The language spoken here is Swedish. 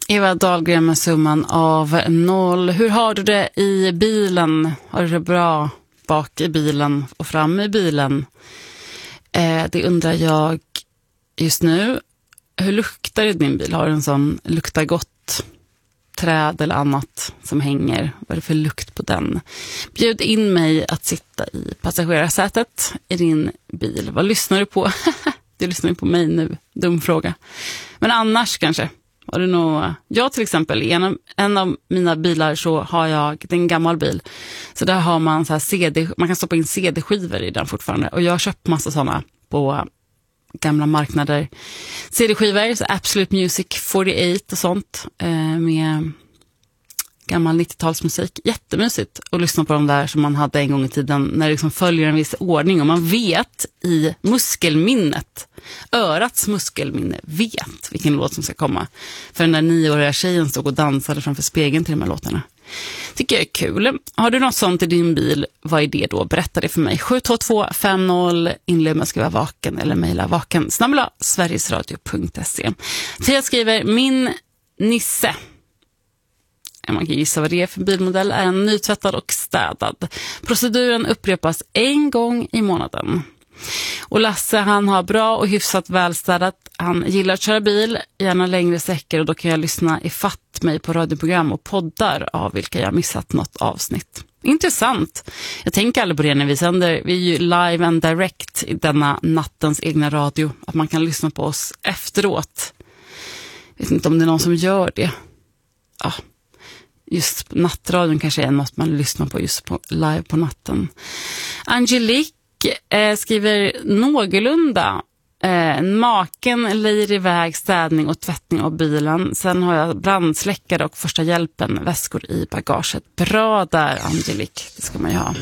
Eva Dahlgren med summan av 0. Hur har du det i bilen? Har du det bra bak i bilen och fram i bilen? Det undrar jag just nu. Hur luktar det i din bil? Har du en sån luktar gott träd eller annat som hänger? Vad är det för lukt på den? Bjud in mig att sitta i passagerarsätet i din bil. Vad lyssnar du på? Du lyssnar på mig nu. Dum fråga. Men annars kanske. Har du jag till exempel, i en av mina bilar så har jag, det är en gammal bil. Så där har man så här man kan stoppa in CD-skivor i den fortfarande. Och jag har köpt massa sådana på gamla marknader. CD-skivor, så Absolute Music 48 och sånt. Med gammal 90-talsmusik. Jättemysigt att lyssna på de där som man hade en gång i tiden. När det liksom följer en viss ordning. Och man vet i muskelminnet. Örats muskelminne vet vilken låt som ska komma. För den där 9-åriga tjejen stod och dansade framför spegeln till de här låtarna. Tycker jag är kul. Har du något sånt i din bil? Vad är det då? Berätta det för mig. 72250 inled med att skriva vaken eller mejla vaken @sverigesradio.se. Tia skriver, min Nisse. Man kan gissa vad det är för bilmodell. Är en nytvättad och städad. Proceduren upprepas en gång i månaden. Och Lasse, han har bra och hyfsat välstädat. Han gillar att köra bil, gärna längre sträckor, och då kan jag lyssna ifatt mig på radioprogram och poddar av vilka jag missat något avsnitt. Intressant. Jag tänker aldrig på det när vi sänder. Vi är ju live and direct i denna nattens egna radio. Att man kan lyssna på oss efteråt. Jag vet inte om det är någon som gör det. Ja. Just nattradion kanske är något man lyssnar på just på live på natten. Angelique skriver någorlunda. Maken lejer iväg städning och tvättning av bilen. Sen har jag brandsläckare och första hjälpen, väskor i bagaget. Bra där, Angelique. Det ska man ju ha.